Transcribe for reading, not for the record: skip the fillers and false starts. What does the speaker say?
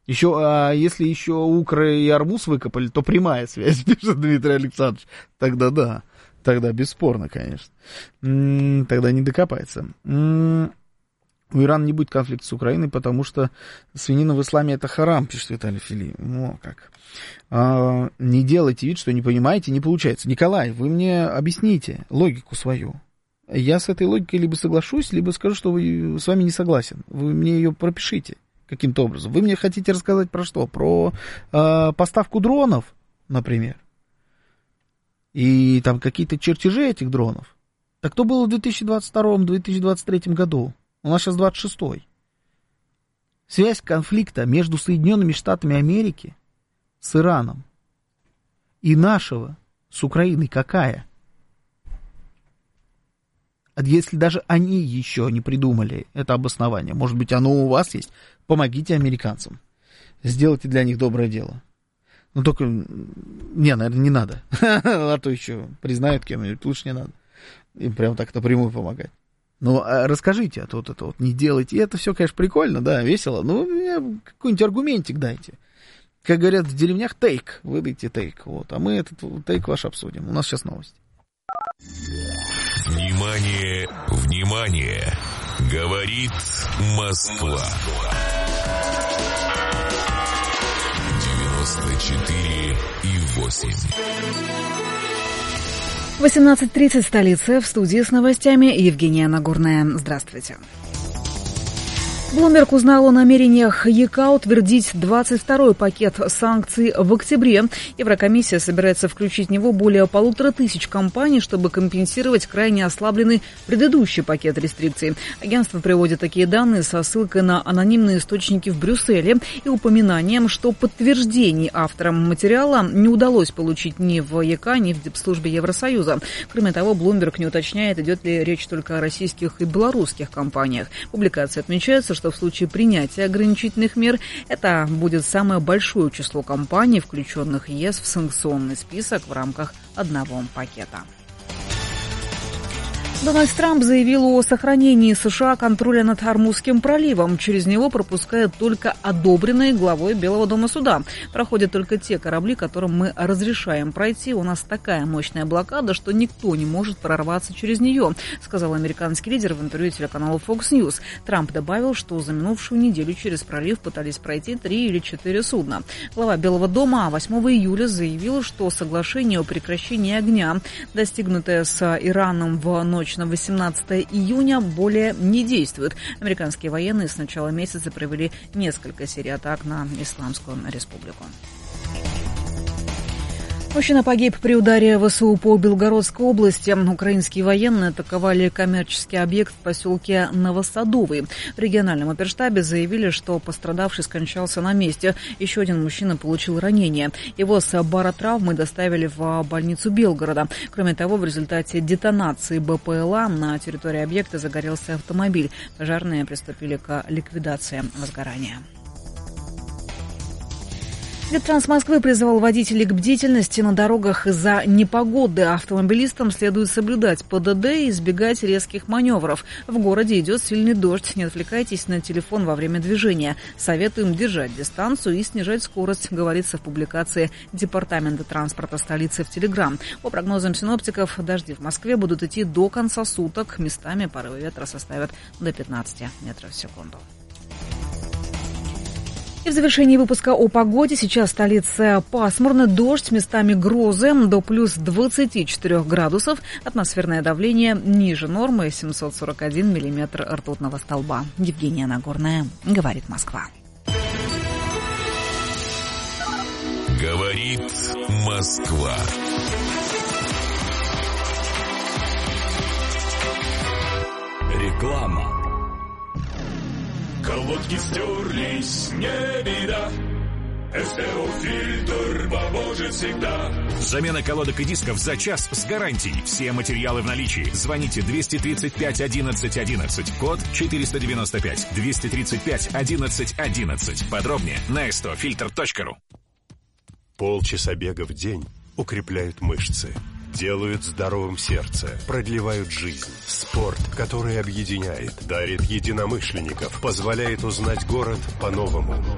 Если еще Укры и Армуз выкопали, то прямая связь, пишет Дмитрий Александрович. Тогда да. Тогда бесспорно, конечно. Тогда не докопается. У Ирана не будет конфликта с Украиной, потому что свинина в исламе это харам, пишет Виталий Фили. Как. Не делайте вид, что не понимаете, не получается. Николай, вы мне объясните логику свою. Я с этой логикой либо соглашусь, либо скажу, что с вами не согласен. Вы мне ее пропишите каким-то образом. Вы мне хотите рассказать про что? Про поставку дронов, например. И там какие-то чертежи этих дронов. Так то было в 2022-2023 году. У нас сейчас 26-й. Связь конфликта между Соединенными Штатами Америки с Ираном и нашего с Украиной какая? Если даже они еще не придумали это обоснование, может быть, оно у вас есть, помогите американцам. Сделайте для них доброе дело. Ну, только, наверное, не надо. А то еще признают кем-нибудь, лучше не надо. Им прям так напрямую помогать. Ну, расскажите, а то вот это вот не делайте. И это все, конечно, прикольно, да, весело. Ну, мне какой-нибудь аргументик дайте. Как говорят в деревнях, тейк. Выдайте тейк. Вот. А мы этот тейк ваш обсудим. У нас сейчас новости. Внимание, внимание! Говорит Москва. 94,8. 18:30, столица, в студии с новостями Евгения Нагорная. Здравствуйте. Bloomberg узнал о намерениях ЕК утвердить 22-й пакет санкций в октябре. Еврокомиссия собирается включить в него более 1500 компаний, чтобы компенсировать крайне ослабленный предыдущий пакет рестрикций. Агентство приводит такие данные со ссылкой на анонимные источники в Брюсселе и упоминанием, что подтверждений авторам материала не удалось получить ни в ЕК, ни в Дипслужбе Евросоюза. Кроме того, Bloomberg не уточняет, идет ли речь только о российских и белорусских компаниях. Публикация отмечается, что в случае принятия ограничительных мер это будет самое большое число компаний, включенных ЕС в санкционный список в рамках одного пакета. Дональд Трамп заявил о сохранении США контроля над Ормузским проливом. Через него пропускают только одобренные главой Белого дома суда. Проходят только те корабли, которым мы разрешаем пройти. У нас такая мощная блокада, что никто не может прорваться через нее, сказал американский лидер в интервью телеканалу Fox News. Трамп добавил, что за минувшую неделю через пролив пытались пройти 3 или 4 судна. Глава Белого дома 8 июля заявил, что соглашение о прекращении огня, достигнутое с Ираном в ночь на 18 июня, более не действует. Американские военные с начала месяца провели несколько серий атак на Исламскую республику. Мужчина погиб при ударе ВСУ по Белгородской области. Украинские военные атаковали коммерческий объект в поселке Новосадовый. В региональном оперштабе заявили, что пострадавший скончался на месте. Еще один мужчина получил ранение. Его с баротравмой доставили в больницу Белгорода. Кроме того, в результате детонации БПЛА на территории объекта загорелся автомобиль. Пожарные приступили к ликвидации возгорания. Минтранс Москвы призвал водителей к бдительности на дорогах из-за непогоды. Автомобилистам следует соблюдать ПДД и избегать резких маневров. В городе идет сильный дождь. Не отвлекайтесь на телефон во время движения. Советуем держать дистанцию и снижать скорость, говорится в публикации Департамента транспорта столицы в Телеграм. По прогнозам синоптиков, дожди в Москве будут идти до конца суток. Местами порывы ветра составят до 15 метров в секунду. И в завершении выпуска о погоде. Сейчас в столице пасмурно, дождь, местами грозы, до плюс 24 градусов. Атмосферное давление ниже нормы, 741 миллиметр ртутного столба. Евгения Нагорная, говорит Москва. Говорит Москва. Реклама. Колодки стерлись, не беда. СТО-фильтр поможет всегда. Замена колодок и дисков за час с гарантией. Все материалы в наличии. Звоните 235 11 11. Код 495. 235 11 11. Подробнее на stofilter.ru. Полчаса бега в день укрепляют мышцы, делают здоровым сердце, продлевают жизнь. Спорт, который объединяет, дарит единомышленников, позволяет узнать город по-новому.